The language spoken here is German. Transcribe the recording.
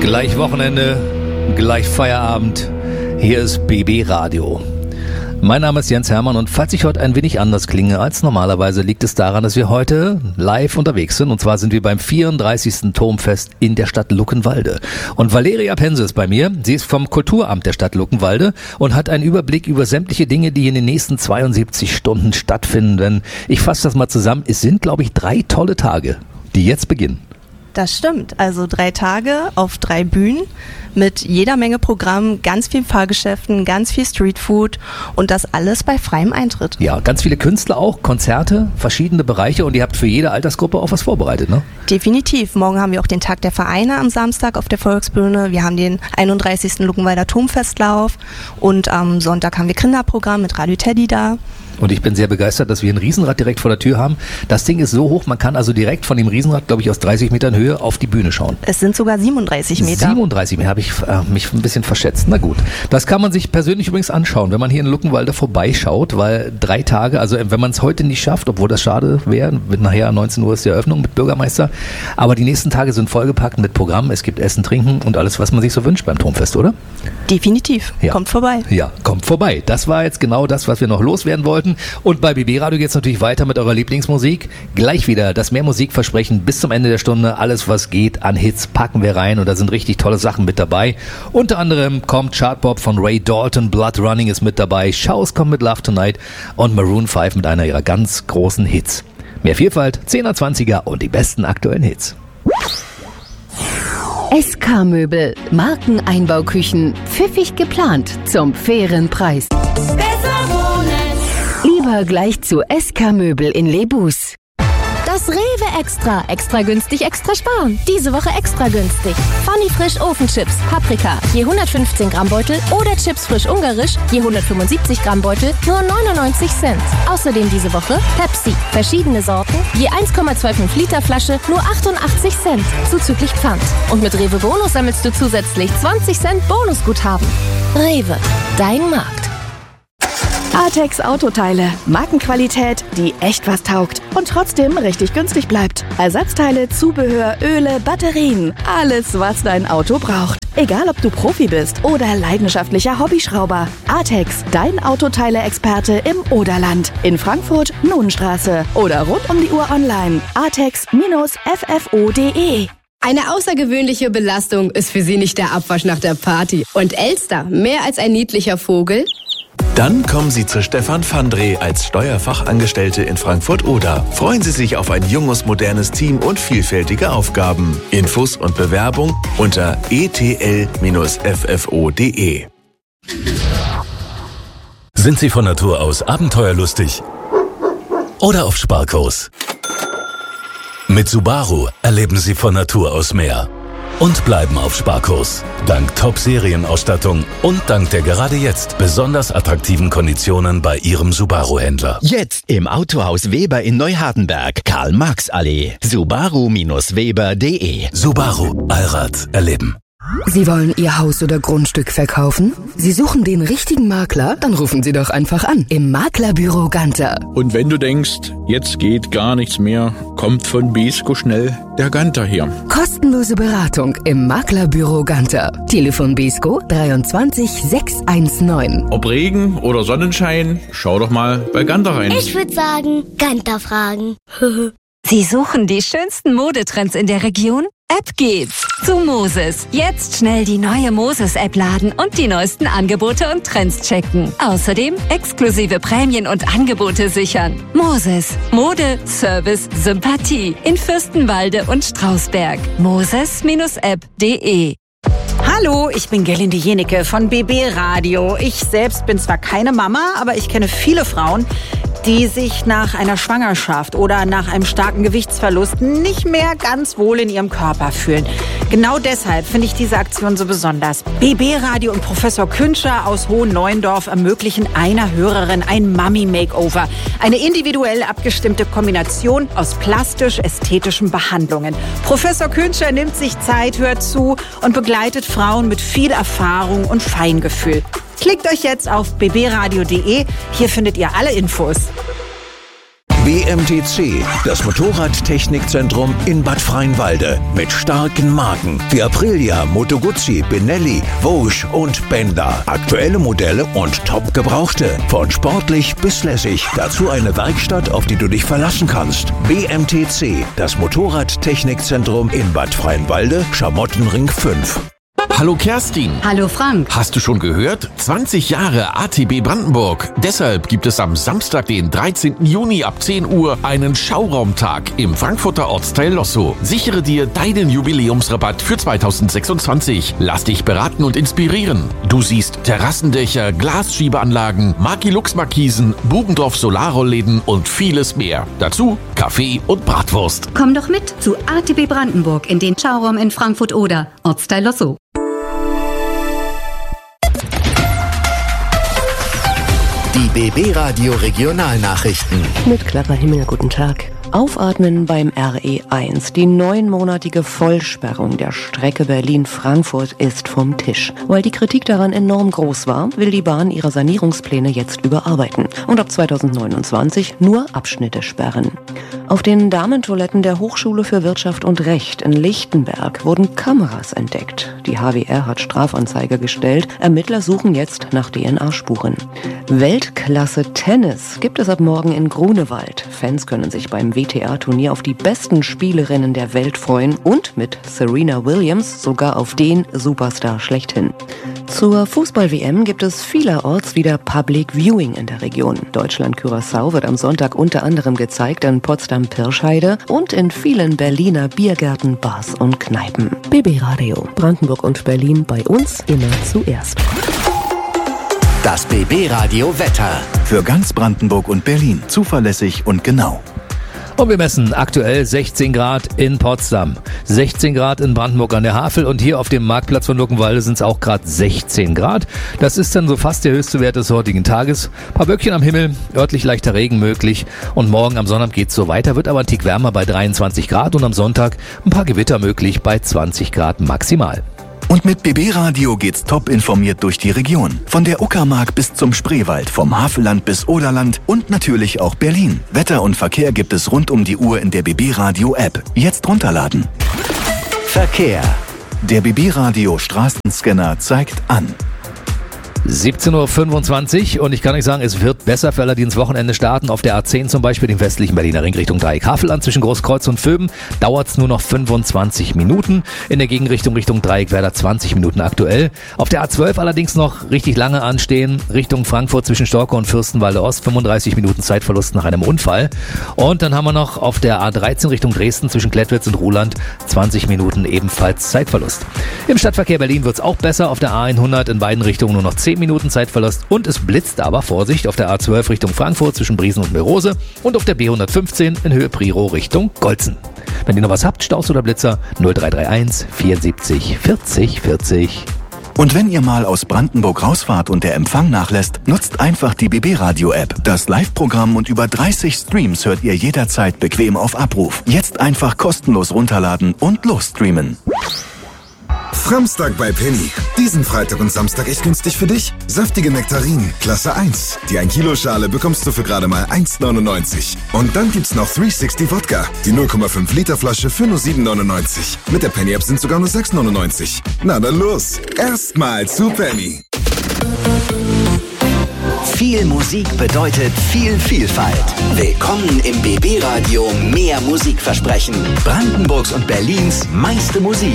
Gleich Wochenende, gleich Feierabend. Hier ist BB Radio. Mein Name ist Jens Hermann und falls ich heute ein wenig anders klinge als normalerweise, liegt es daran, dass wir heute live unterwegs sind. Und zwar sind wir beim 34. Turmfest in der Stadt Luckenwalde. Und Valeria Pense ist bei mir. Sie ist vom Kulturamt der Stadt Luckenwalde und hat einen Überblick über sämtliche Dinge, die in den nächsten 72 Stunden stattfinden. Denn ich fasse das mal zusammen. Es sind, glaube ich, 3 tolle Tage, die jetzt beginnen. Das stimmt. Also 3 Tage auf 3 Bühnen mit jeder Menge Programm, ganz viel Fahrgeschäften, ganz viel Streetfood und das alles bei freiem Eintritt. Ja, ganz viele Künstler auch, Konzerte, verschiedene Bereiche und ihr habt für jede Altersgruppe auch was vorbereitet, ne? Definitiv. Morgen haben wir auch den Tag der Vereine am Samstag auf der Volksbühne. Wir haben den 31. Luckenwalder Turmfestlauf und am Sonntag haben wir Kinderprogramm mit Radio Teddy da. Und ich bin sehr begeistert, dass wir ein Riesenrad direkt vor der Tür haben. Das Ding ist so hoch, man kann also direkt von dem Riesenrad, glaube ich, aus 30 Metern Höhe auf die Bühne schauen. Es sind sogar 37 Meter. 37 Meter, habe ich mich ein bisschen verschätzt. Na gut, das kann man sich persönlich übrigens anschauen, wenn man hier in Luckenwalde vorbeischaut, weil 3 Tage, also wenn man es heute nicht schafft, obwohl das schade wäre, nachher 19 Uhr ist die Eröffnung mit Bürgermeister, aber die nächsten Tage sind vollgepackt mit Programm, es gibt Essen, Trinken und alles, was man sich so wünscht beim Turmfest, oder? Definitiv, ja. Kommt vorbei. Ja, kommt vorbei. Das war jetzt genau das, was wir noch loswerden wollten und bei BB Radio geht's natürlich weiter mit eurer Lieblingsmusik. Gleich wieder das mehr Musikversprechen bis zum Ende der Stunde. Alles, was geht an Hits, packen wir rein und da sind richtig tolle Sachen mit dabei. Unter anderem kommt Chartpop von Ray Dalton, Blood Running ist mit dabei, Shows kommt mit Love Tonight und Maroon 5 mit einer ihrer ganz großen Hits. Mehr Vielfalt, 10er, 20er und die besten aktuellen Hits. SK Möbel, Markeneinbauküchen, pfiffig geplant zum fairen Preis. Lieber gleich zu SK Möbel in Lebus. Das Rewe Extra. Extra günstig, extra sparen. Diese Woche extra günstig. Funny Frisch Ofenchips, Paprika, je 115 Gramm Beutel oder Chips frisch ungarisch, je 175 Gramm Beutel, nur 99 Cent. Außerdem diese Woche Pepsi, verschiedene Sorten, je 1,25 Liter Flasche, nur 88 Cent, zuzüglich Pfand. Und mit Rewe Bonus sammelst du zusätzlich 20 Cent Bonusguthaben. Rewe, dein Markt. Artex Autoteile. Markenqualität, die echt was taugt und trotzdem richtig günstig bleibt. Ersatzteile, Zubehör, Öle, Batterien. Alles, was dein Auto braucht. Egal, ob du Profi bist oder leidenschaftlicher Hobbyschrauber. Artex, dein Autoteile-Experte im Oderland. In Frankfurt, Nunenstraße oder rund um die Uhr online. artex-ffo.de. Eine außergewöhnliche Belastung ist für Sie nicht der Abwasch nach der Party. Und Elster, mehr als ein niedlicher Vogel? Dann kommen Sie zu Stefan Fandre als Steuerfachangestellte in Frankfurt-Oder. Freuen Sie sich auf ein junges, modernes Team und vielfältige Aufgaben. Infos und Bewerbung unter etl-ffo.de. Sind Sie von Natur aus abenteuerlustig oder auf Sparkurs? Mit Subaru erleben Sie von Natur aus mehr und bleiben auf Sparkurs. Dank Top-Serienausstattung und dank der gerade jetzt besonders attraktiven Konditionen bei Ihrem Subaru-Händler. Jetzt im Autohaus Weber in Neuhardenberg, Karl-Marx-Allee. Subaru-Weber.de. Subaru, Allrad erleben. Sie wollen Ihr Haus oder Grundstück verkaufen? Sie suchen den richtigen Makler? Dann rufen Sie doch einfach an im Maklerbüro Ganter. Und wenn du denkst, jetzt geht gar nichts mehr, kommt von Besko schnell der Ganter her. Kostenlose Beratung im Maklerbüro Ganter. Telefon Besko 23 619. Ob Regen oder Sonnenschein, schau doch mal bei Ganter rein. Ich würde sagen, Ganter fragen. Sie suchen die schönsten Modetrends in der Region? Ab geht's zu Moses. Jetzt schnell die neue Moses-App laden und die neuesten Angebote und Trends checken. Außerdem exklusive Prämien und Angebote sichern. Moses. Mode, Service, Sympathie. In Fürstenwalde und Strausberg. Moses-app.de. Hallo, ich bin Gerlinde Jenecke von BB Radio. Ich selbst bin zwar keine Mama, aber ich kenne viele Frauen, die sich nach einer Schwangerschaft oder nach einem starken Gewichtsverlust nicht mehr ganz wohl in ihrem Körper fühlen. Genau deshalb finde ich diese Aktion so besonders. BB Radio und Professor Künscher aus Hohenneuendorf ermöglichen einer Hörerin ein Mummy-Makeover. Eine individuell abgestimmte Kombination aus plastisch-ästhetischen Behandlungen. Professor Künscher nimmt sich Zeit, hört zu und begleitet Frauen mit viel Erfahrung und Feingefühl. Klickt euch jetzt auf bbradio.de. Hier findet ihr alle Infos. BMTC, das Motorradtechnikzentrum in Bad Freienwalde. Mit starken Marken wie Aprilia, Moto Guzzi, Benelli, Vosges und Benda. Aktuelle Modelle und top gebrauchte. Von sportlich bis lässig. Dazu eine Werkstatt, auf die du dich verlassen kannst. BMTC, das Motorradtechnikzentrum in Bad Freienwalde, Schamottenring 5. Hallo Kerstin. Hallo Frank. Hast du schon gehört? 20 Jahre ATB Brandenburg. Deshalb gibt es am Samstag, den 13. Juni ab 10 Uhr einen Schauraumtag im Frankfurter Ortsteil Lossow. Sichere dir deinen Jubiläumsrabatt für 2026. Lass dich beraten und inspirieren. Du siehst Terrassendächer, Glasschiebeanlagen, Maki-Lux-Markisen, Bubendorf Solarrollläden und vieles mehr. Dazu Kaffee und Bratwurst. Komm doch mit zu ATB Brandenburg in den Schauraum in Frankfurt-Oder, Ortsteil Lossow. Die BB Radio Regionalnachrichten. Mit Clara Himmel, guten Tag. Aufatmen beim RE1. Die 9-monatige Vollsperrung der Strecke Berlin-Frankfurt ist vom Tisch. Weil die Kritik daran enorm groß war, will die Bahn ihre Sanierungspläne jetzt überarbeiten und ab 2029 nur Abschnitte sperren. Auf den Damentoiletten der Hochschule für Wirtschaft und Recht in Lichtenberg wurden Kameras entdeckt. Die HWR hat Strafanzeige gestellt. Ermittler suchen jetzt nach DNA-Spuren. Weltklasse Tennis gibt es ab morgen in Grunewald. Fans können sich beim WTA-Turnier auf die besten Spielerinnen der Welt freuen und mit Serena Williams sogar auf den Superstar schlechthin. Zur Fußball-WM gibt es vielerorts wieder Public Viewing in der Region. Deutschland-Curaçao wird am Sonntag unter anderem gezeigt in Potsdam-Pirscheide und in vielen Berliner Biergärten, Bars und Kneipen. BB Radio, Brandenburg und Berlin, bei uns immer zuerst. Das BB Radio Wetter. Für ganz Brandenburg und Berlin. Zuverlässig und genau. Und wir messen aktuell 16 Grad in Potsdam, 16 Grad in Brandenburg an der Havel und hier auf dem Marktplatz von Luckenwalde sind es auch gerade 16 Grad. Das ist dann so fast der höchste Wert des heutigen Tages. Ein paar Wölkchen am Himmel, örtlich leichter Regen möglich und morgen am Sonnabend geht's so weiter, wird aber ein Tick wärmer bei 23 Grad und am Sonntag ein paar Gewitter möglich bei 20 Grad maximal. Und mit BB Radio geht's top informiert durch die Region. Von der Uckermark bis zum Spreewald, vom Havelland bis Oderland und natürlich auch Berlin. Wetter und Verkehr gibt es rund um die Uhr in der BB Radio App. Jetzt runterladen. Verkehr. Der BB Radio Straßenscanner zeigt an. 17.25 Uhr und ich kann euch sagen, es wird besser für alle, die ins Wochenende starten. Auf der A10 zum Beispiel, dem westlichen Berliner Ring Richtung Dreieck Havelland zwischen Großkreuz und Vöben, dauert es nur noch 25 Minuten. In der Gegenrichtung Richtung Dreieck Werder 20 Minuten aktuell. Auf der A12 allerdings noch richtig lange anstehen, Richtung Frankfurt zwischen Storkow und Fürstenwalde Ost, 35 Minuten Zeitverlust nach einem Unfall. Und dann haben wir noch auf der A13 Richtung Dresden zwischen Klettwitz und Ruhland 20 Minuten ebenfalls Zeitverlust. Im Stadtverkehr Berlin wird es auch besser, auf der A100 in beiden Richtungen nur noch 10 Minuten Zeitverlust und es blitzt aber, Vorsicht, auf der A12 Richtung Frankfurt zwischen Briesen und Meerose und auf der B115 in Höhe Priro Richtung Golzen. Wenn ihr noch was habt, Staus oder Blitzer, 0331 74 40 40. Und wenn ihr mal aus Brandenburg rausfahrt und der Empfang nachlässt, nutzt einfach die BB Radio App. Das Live-Programm und über 30 Streams hört ihr jederzeit bequem auf Abruf. Jetzt einfach kostenlos runterladen und losstreamen. Samstag bei Penny. Diesen Freitag und Samstag echt günstig für dich. Saftige Nektarinen, Klasse 1. Die 1 Kilo Schale bekommst du für gerade mal 1,99. Und dann gibt's noch 360 Wodka. Die 0,5 Liter Flasche für nur 7,99. Mit der Penny App sind sogar nur 6,99. Na dann los. Erstmal zu Penny. Viel Musik bedeutet viel Vielfalt. Willkommen im BB Radio Mehr Musikversprechen. Brandenburgs und Berlins meiste Musik.